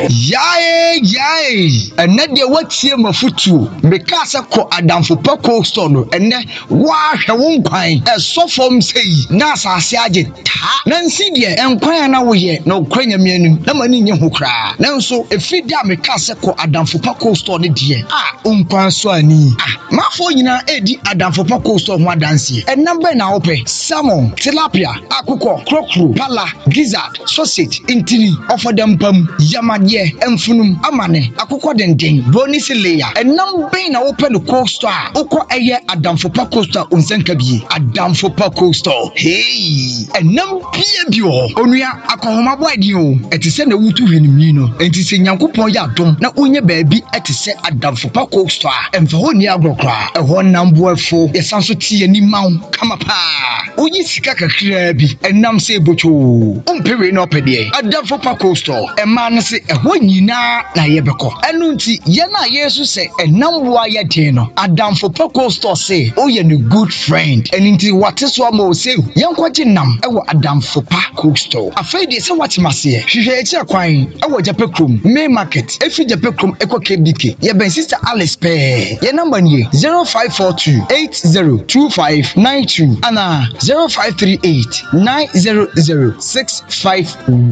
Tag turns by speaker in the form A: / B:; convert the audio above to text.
A: Yay! And net the what here mafutu because ko adamfo pako store no ene wa hwe nkwan so form sei na asase age ta nansi de nkwan na wo ye na okranya mianum na mani nye ho kra nanso efidi ameka se ko adamfo pako store ne de nkwan so ani mafo nyina edi adamfo pako store ho adanse enamba na ope salmon tilapia akukọ krokro pala gizzard sausage intini ofodempam yamade emfunum amane akukọ denden bonus layer enamba na ope no cold store ukọ eye adamfo pako store onsenka bie adamfo pako store hey enambia bio onua akohomabo adi o etise na wutu hwenimi no entise nyankopon ya dom na onye baabi etise adamfo pako store emfa honi agrokra ehon namboafo yesanso tie ni maw kama pa oyi sika kakra bi enam se bocho umpewe no pede adamfo pako store ema no se ehon nyina na yebekọ enu nti ye na yesu se enam wo aye den no adamfo pako store se oye no good friend eninti wateso ama se yankwaje nam ewo adamfo pako store afeedi se watimase hwehwe echi akwan ewo japekrom main market efi japekrom ekọ KBK ye ben sister Alice pe ye number ni 0542802592 ana 0538900651